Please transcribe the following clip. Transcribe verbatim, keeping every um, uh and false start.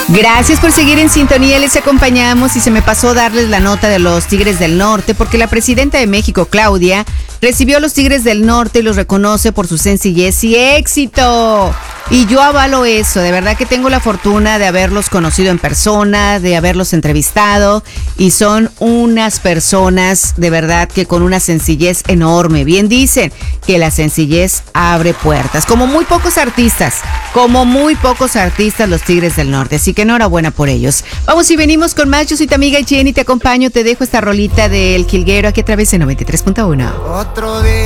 Gracias por seguir en sintonía, les acompañamos y se me pasó darles la nota de los Tigres del Norte porque la presidenta de México, Claudia, recibió a los Tigres del Norte y los reconoce por su sencillez y éxito. Y yo avalo eso, de verdad que tengo la fortuna de haberlos conocido en persona, de haberlos entrevistado y son unas personas de verdad que con una sencillez enorme. Bien dicen que la sencillez abre puertas, como muy pocos artistas, como muy pocos artistas los Tigres del Norte, así que enhorabuena por ellos. Vamos y venimos con más, yo soy tu amiga Jenny, te acompaño, te dejo esta rolita del Jilguero aquí a través de noventa y tres punto uno. Otro día.